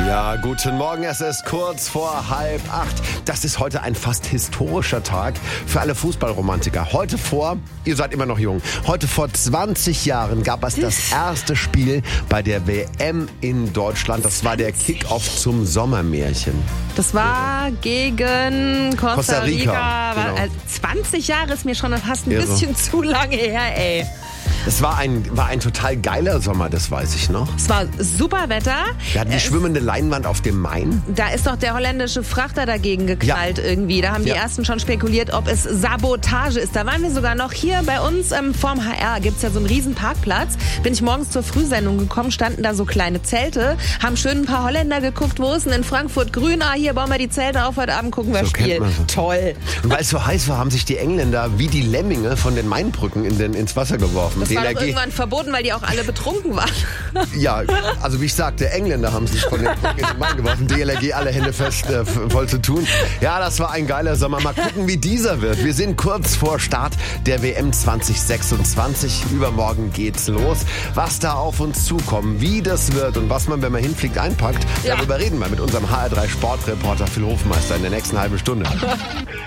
Ja, guten Morgen, es ist kurz vor 7:30. Das ist heute ein fast historischer Tag für alle Fußballromantiker. Ihr seid immer noch jung, heute vor 20 Jahren gab es das erste Spiel bei der WM in Deutschland. Das war der Kick-Off zum Sommermärchen. Das war gegen Costa Rica. Genau. 20 Jahre ist mir schon fast ein bisschen zu lange her, ey. Es war ein total geiler Sommer, das weiß ich noch. Es war super Wetter. Wir hatten die schwimmende Leinwand auf dem Main. Da ist doch der holländische Frachter dagegen geknallt irgendwie. Da haben die ersten schon spekuliert, ob es Sabotage ist. Da waren wir sogar noch hier bei uns vorm HR. Gibt es ja so einen riesen Parkplatz. Bin ich morgens zur Frühsendung gekommen, standen da so kleine Zelte, haben schön ein paar Holländer geguckt, wo ist denn in Frankfurt grün? Hier bauen wir die Zelte auf, heute Abend gucken wir Spiel. Toll. Und weil es so heiß war, haben sich die Engländer wie die Lemminge von den Mainbrücken ins Wasser geworfen. Das war doch irgendwann verboten, weil die auch alle betrunken waren. Ja, also wie ich sagte, Engländer haben sich von den Brücken in den Main geworfen. DLRG alle Hände fest voll zu tun. Ja, das war ein geiler Sommer. Mal gucken, wie dieser wird. Wir sind kurz vor Start der WM 2026. Übermorgen geht's los. Was da auf uns zukommt, wie das wird und was man, wenn man hinfliegt, einpackt, darüber reden wir mit unserem HR3 Sportreporter Phil Hofmeister in der nächsten halben Stunde.